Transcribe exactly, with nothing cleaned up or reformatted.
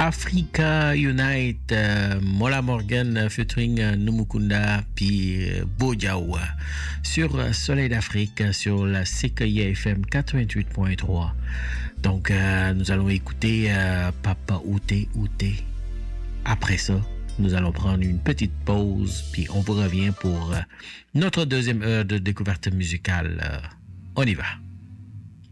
Africa Unite, euh, Mola Morgan featuring euh, Numukunda puis euh, Bojawa sur euh, Soleil d'Afrique sur la C K I F M quatre-vingt-huit point trois. Donc euh, nous allons écouter euh, Papa Outé Outé. Après ça, nous allons prendre une petite pause puis on vous revient pour euh, notre deuxième heure de découverte musicale. Euh, on y va.